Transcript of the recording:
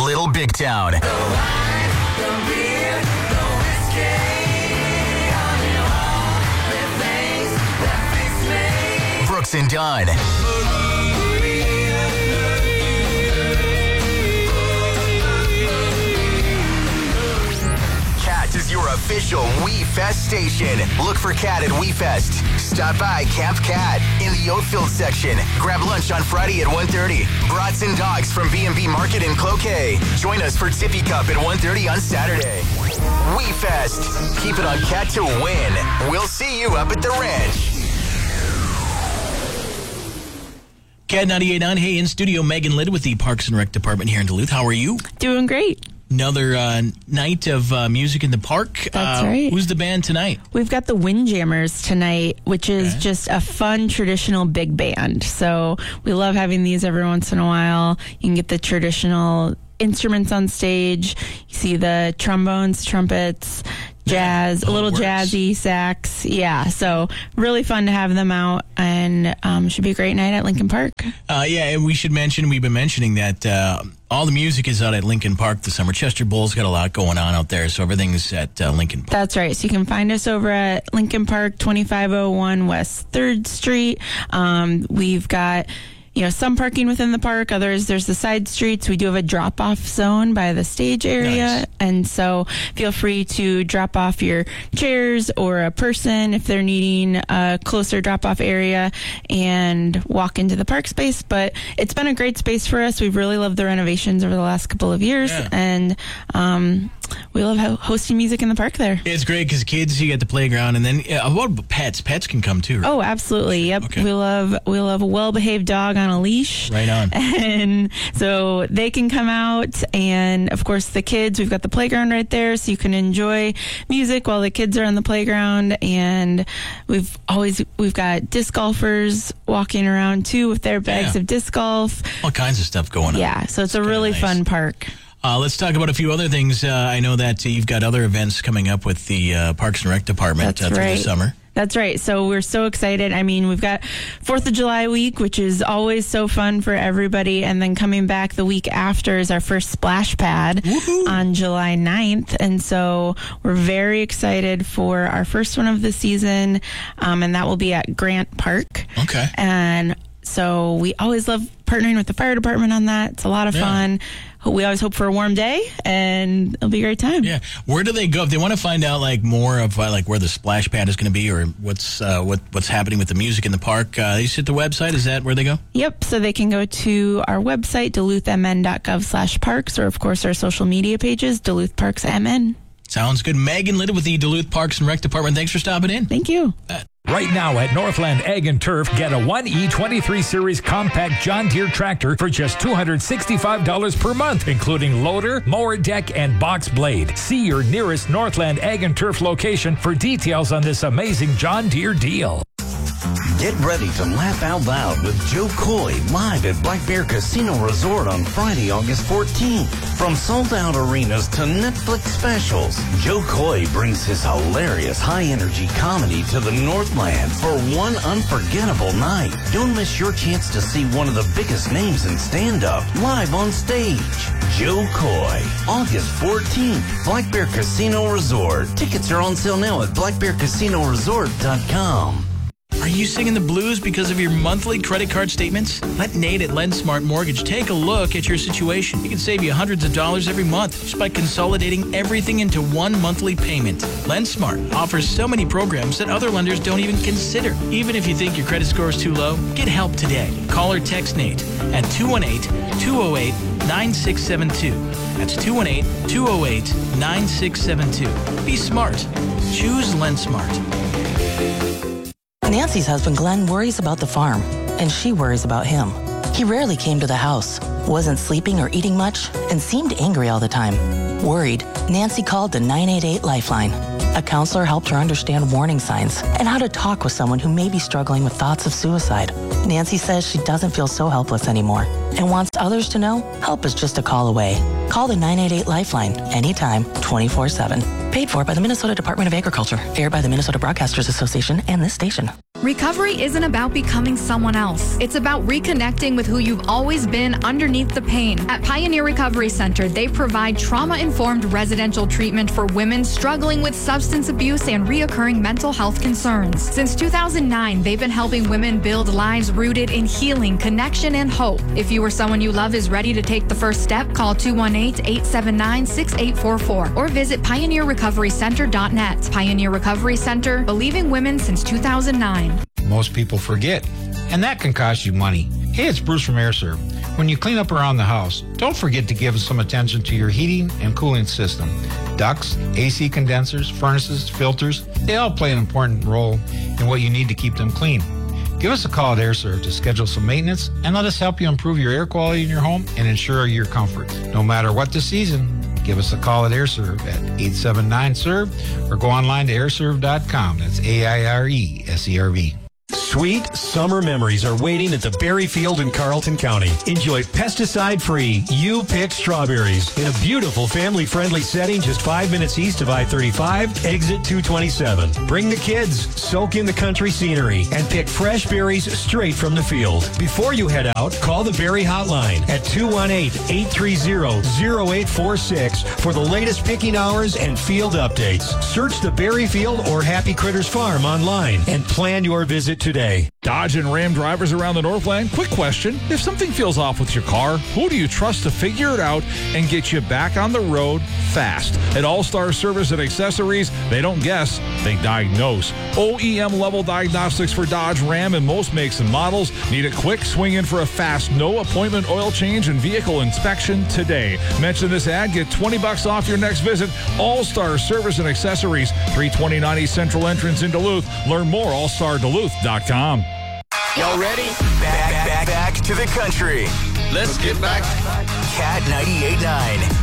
Little Big Town. Brooks and Dunn. Cat is your official We Fest station. Look for Cat at We Fest. Stop by Camp Cat in the Oatfield section. Grab lunch on Friday at 1:30. Brats and Dogs from B&B Market in Cloquet. Join us for Tippy Cup at 1:30 on Saturday. We Fest. Keep it on Cat to win. We'll see you up at the ranch. Cat 98.9. Hey, in studio, Megan Lidd with the Parks and Rec Department here in Duluth. How are you? Doing great. Another night of music in the park. That's right. Who's the band tonight? We've got the Windjammers tonight, which is just a fun traditional big band. So we love having these every once in a while. You can get the traditional instruments on stage. You see the trombones, trumpets, jazz, a little jazzy sax. Yeah, so really fun to have them out, and should be a great night at Lincoln Park. Yeah, and we've been mentioning that all the music is out at Lincoln Park this summer. Chester Bowl's got a lot going on out there, so everything's at Lincoln Park. That's right. So you can find us over at Lincoln Park, 2501 West 3rd Street. We've got some parking within the park. Others, there's the side streets. We do have a drop-off zone by the stage area. Nice. And so feel free to drop off your chairs or a person if they're needing a closer drop-off area and walk into the park space. But it's been a great space for us. We've really loved the renovations over the last couple of years. Yeah. And we love hosting music in the park there. It's great because kids, you get the playground, and then what about pets? Pets can come too, right? Oh, absolutely. Yep. Okay. We love a well-behaved dog on a leash. Right on. And so they can come out, and of course the kids, we've got the playground right there, so you can enjoy music while the kids are on the playground. And we've got disc golfers walking around too with their bags of disc golf. All kinds of stuff going on. Yeah, so it's a really fun park. Let's talk about a few other things. I know that you've got other events coming up with the Parks and Rec Department through the summer. That's right. So we're so excited. I mean, we've got 4th of July week, which is always so fun for everybody. And then coming back the week after is our first splash pad on July 9th. And so we're very excited for our first one of the season. And that will be at Grant Park. Okay. And so we always love partnering with the fire department on that. It's a lot of fun. We always hope for a warm day, and it'll be a great time. Yeah. Where do they go if they want to find out more of where the splash pad is going to be, or what's happening with the music in the park? They just hit the website. Is that where they go? Yep. So they can go to our website, duluthmn.gov/parks, or of course our social media pages, Duluth Parks MN. Sounds good. Megan Lidd with the Duluth Parks and Rec Department. Thanks for stopping in. Thank you. Right now at Northland Ag and Turf, get a 1E23 Series compact John Deere tractor for just $265 per month, including loader, mower deck, and box blade. See your nearest Northland Ag and Turf location for details on this amazing John Deere deal. Get ready to laugh out loud with Joe Coy live at Black Bear Casino Resort on Friday, August 14th. From sold-out arenas to Netflix specials, Joe Coy brings his hilarious high-energy comedy to the Northland for one unforgettable night. Don't miss your chance to see one of the biggest names in stand-up live on stage. Joe Coy, August 14th, Black Bear Casino Resort. Tickets are on sale now at blackbearcasinoresort.com. Are you singing the blues because of your monthly credit card statements? Let Nate at LendSmart Mortgage take a look at your situation. He can save you hundreds of dollars every month just by consolidating everything into one monthly payment. LendSmart offers so many programs that other lenders don't even consider. Even if you think your credit score is too low, get help today. Call or text Nate at 218-208-9672. That's 218-208-9672. Be smart. Choose LendSmart. Nancy's husband, Glenn, worries about the farm, and she worries about him. He rarely came to the house, wasn't sleeping or eating much, and seemed angry all the time. Worried, Nancy called the 988 Lifeline. A counselor helped her understand warning signs and how to talk with someone who may be struggling with thoughts of suicide. Nancy says she doesn't feel so helpless anymore and wants others to know help is just a call away. Call the 988 Lifeline anytime, 24/7. Paid for by the Minnesota Department of Agriculture. Aired by the Minnesota Broadcasters Association and this station. Recovery isn't about becoming someone else. It's about reconnecting with who you've always been underneath the pain. At Pioneer Recovery Center, they provide trauma-informed residential treatment for women struggling with substance abuse and reoccurring mental health concerns. Since 2009, they've been helping women build lives rooted in healing, connection, and hope. If you or someone you love is ready to take the first step, call 218-879-6844 or visit pioneerrecoverycenter.net. Pioneer Recovery Center, believing women since 2009. Most people forget, and that can cost you money. Hey, it's Bruce from AirServe. When you clean up around the house, don't forget to give some attention to your heating and cooling system. Ducts, AC condensers, furnaces, filters, they all play an important role in what you need to keep them clean. Give us a call at AirServe to schedule some maintenance and let us help you improve your air quality in your home and ensure your comfort. No matter what the season, give us a call at AirServe at 879-SERVE or go online to airserve.com. That's AIRESERV. Sweet summer memories are waiting at the Berry Field in Carlton County. Enjoy pesticide-free You-Pick strawberries in a beautiful family-friendly setting just 5 minutes east of I-35, exit 227. Bring the kids, soak in the country scenery, and pick fresh berries straight from the field. Before you head out, call the Berry Hotline at 218-830-0846 for the latest picking hours and field updates. Search the Berry Field or Happy Critters Farm online and plan your visit today. Dodge and Ram drivers around the Northland, quick question. If something feels off with your car, who do you trust to figure it out and get you back on the road fast? At All-Star Service and Accessories, they don't guess, they diagnose. OEM level diagnostics for Dodge, Ram, and most makes and models. Need it quick? Swing in for a fast, no appointment oil change and vehicle inspection today. Mention this ad, get $20 off your next visit. All-Star Service and Accessories, 329 East Central entrance in Duluth. Learn more, allstarduluth.com. Y'all ready? Back to the country. Let's get back. Cat 98.9.